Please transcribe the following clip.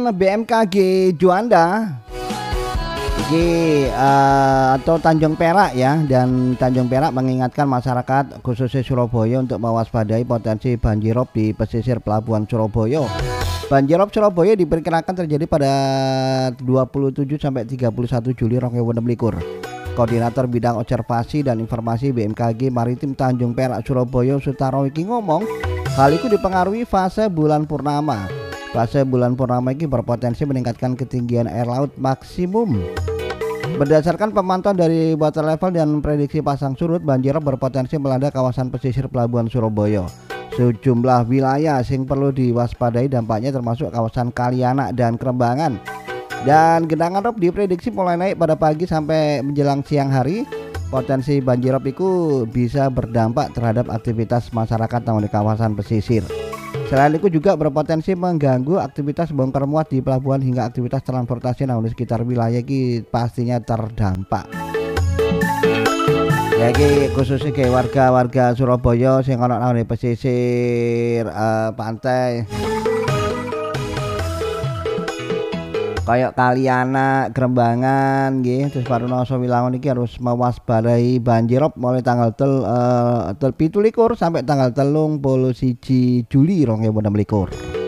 BMKG Juanda atau Tanjung Perak ya, dan Tanjung Perak mengingatkan masyarakat khususnya Surabaya untuk mewaspadai potensi banjirop di pesisir pelabuhan Surabaya. Banjirop Surabaya diperkirakan terjadi pada 27 sampai 31 Juli 2026. Koordinator Bidang Observasi dan Informasi BMKG Maritim Tanjung Perak Surabaya Sutaro iki ngomong, hal itu dipengaruhi fase bulan purnama. Fase bulan purnama ini berpotensi meningkatkan ketinggian air laut maksimum. Berdasarkan pemantauan dari water level dan prediksi pasang surut, banjirop berpotensi melanda kawasan pesisir pelabuhan Surabaya. Sejumlah wilayah yang perlu diwaspadai dampaknya termasuk kawasan Kalianak dan Krembangan. Dan genangan rob diprediksi mulai naik pada pagi sampai menjelang siang hari. Potensi banjirop itu bisa berdampak terhadap aktivitas masyarakat di kawasan pesisir. Selain itu juga berpotensi mengganggu aktivitas bongkar muat di pelabuhan hingga aktivitas transportasi di sekitar wilayah ini pastinya terdampak. Jadi khususnya ke warga-warga Surabaya sing ana nang pesisir pantai kayak Kalianak, Krembangan nggih, terus Parunoso Wilangun iki harus mewaspadai banjirop mulai tanggal 17 sampai tanggal 31 Juli 2026.